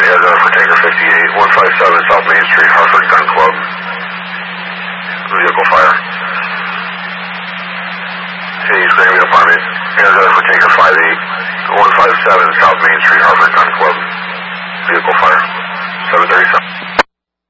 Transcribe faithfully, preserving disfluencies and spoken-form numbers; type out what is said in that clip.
Air Guard for Taker fifty-eight, one five seven South Main Street, Hartford Gun Club. Vehicle fire. Hayes, Grammy Apartment. Air Guard for Taker five eight, one five seven South Main Street, Hartford Gun Club. Vehicle fire. seven thirty-seven.